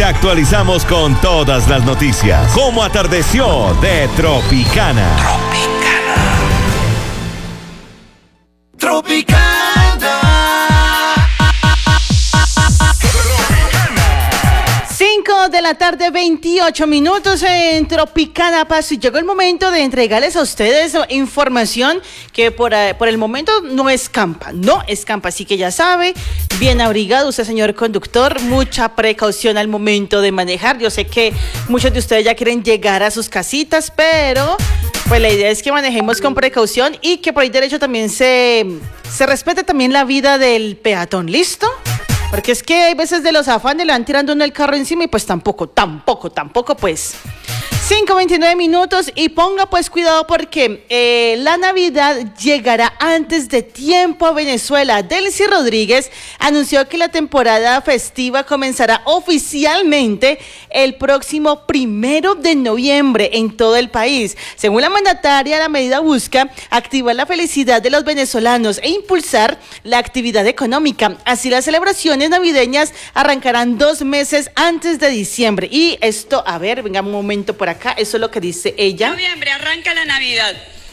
Te actualizamos con todas las noticias. Cómo atardeció de Tropicana. Tropicana. 5 de la tarde, 28 minutos en Tropicana Paso. Y llegó el momento de entregarles a ustedes información que por el momento no escampa. Así que ya sabe, bien abrigado usted, señor conductor, mucha precaución al momento de manejar. Yo sé que muchos de ustedes ya quieren llegar a sus casitas, pero pues la idea es que manejemos con precaución y que por el derecho también se respete también la vida del peatón. ¿Listo? Porque es que hay veces de los afanes le van tirando uno el carro encima y pues tampoco, pues. 5:29 minutos y ponga pues cuidado porque la Navidad llegará antes de tiempo a Venezuela. Delcy Rodríguez anunció que la temporada festiva comenzará oficialmente el próximo 1 de noviembre en todo el país. Según la mandataria, la medida busca activar la felicidad de los venezolanos e impulsar la actividad económica. Así las celebraciones navideñas arrancarán 2 meses antes de diciembre. Y esto, a ver, venga un momento por acá, eso es lo que dice ella. Noviembre arranca la Navidad,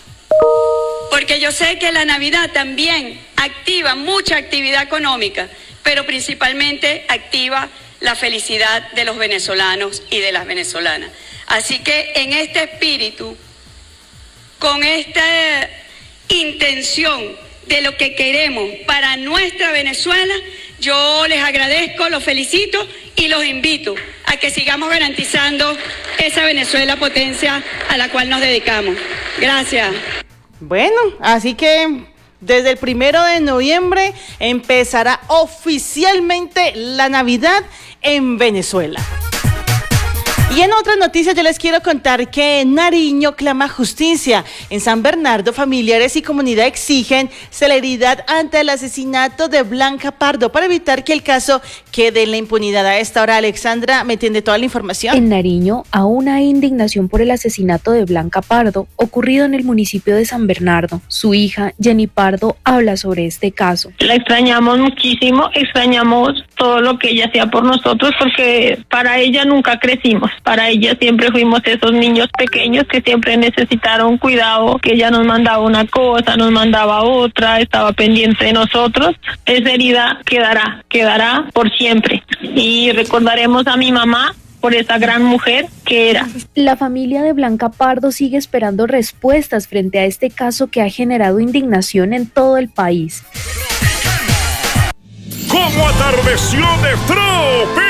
porque yo sé que la Navidad también activa mucha actividad económica, pero principalmente activa la felicidad de los venezolanos y de las venezolanas. Así que en este espíritu, con esta intención de lo que queremos para nuestra Venezuela, yo les agradezco, los felicito y los invito a que sigamos garantizando esa Venezuela potencia a la cual nos dedicamos. Gracias. Bueno, así que desde el 1 de noviembre empezará oficialmente la Navidad en Venezuela. Y en otras noticias yo les quiero contar que Nariño clama justicia. En San Bernardo, familiares y comunidad exigen celeridad ante el asesinato de Blanca Pardo para evitar que el caso quede en la impunidad. A esta hora, Alexandra me tiene toda la información. En Nariño aún hay indignación por el asesinato de Blanca Pardo, ocurrido en el municipio de San Bernardo. Su hija, Jenny Pardo, habla sobre este caso. La extrañamos muchísimo, extrañamos todo lo que ella hacía por nosotros, porque para ella nunca crecimos. Para ella siempre fuimos esos niños pequeños que siempre necesitaron cuidado, que ella nos mandaba una cosa, nos mandaba otra, estaba pendiente de nosotros. Esa herida quedará por siempre. Y recordaremos a mi mamá por esa gran mujer que era. La familia de Blanca Pardo sigue esperando respuestas frente a este caso que ha generado indignación en todo el país. ¿Cómo atardeció de Tropicana?